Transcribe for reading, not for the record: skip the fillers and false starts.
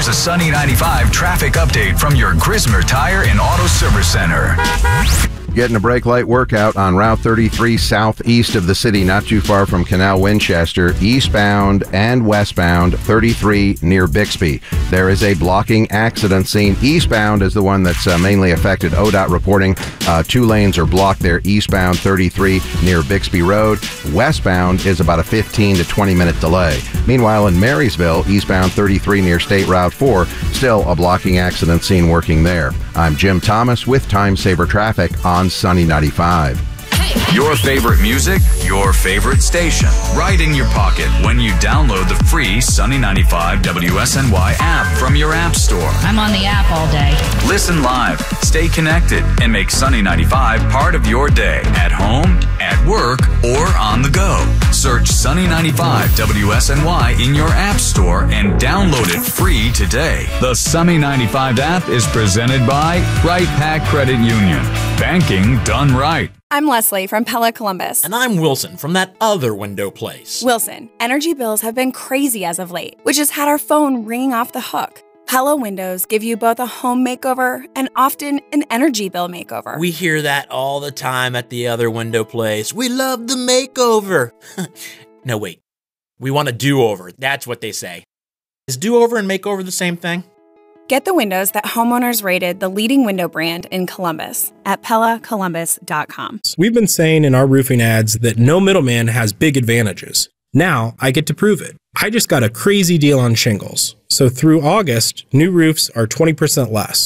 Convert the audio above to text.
Here's a Sunny 95 traffic update from your Grismer Tire and Auto Service Center. Getting a brake light workout on Route 33 southeast of the city, not too far from Canal Winchester, eastbound and westbound 33 near Bixby. There is a blocking accident scene. Eastbound is the one that's mainly affected. ODOT reporting 2 lanes are blocked there, eastbound 33 near Bixby Road. Westbound is about a 15 to 20 minute delay. Meanwhile, in Marysville, eastbound 33 near State Route 4, still a blocking accident scene working there. I'm Jim Thomas with Time Saver Traffic on Sunny 95. Your favorite music, your favorite station, right in your pocket when you download the free Sunny 95 WSNY app from your app store. I'm on the app all day. Listen live, stay connected, and make Sunny 95 part of your day at home, at work, or on the go. Search Sunny 95 WSNY in your app store and download it free today. The Sunny 95 app is presented by Right Pack Credit Union. Banking done right. I'm Leslie from Pella Columbus. And I'm Wilson from that other window place. Wilson, energy bills have been crazy as of late, which has had our phone ringing off the hook. Pella windows give you both a home makeover and often an energy bill makeover. We hear that all the time at the other window place. We love the makeover. No, wait. We want a do-over. That's what they say. Is do-over and makeover the same thing? Get the windows that homeowners rated the leading window brand in Columbus at PellaColumbus.com. We've been saying in our roofing ads that no middleman has big advantages. Now I get to prove it. I just got a crazy deal on shingles. So through August, new roofs are 20% less.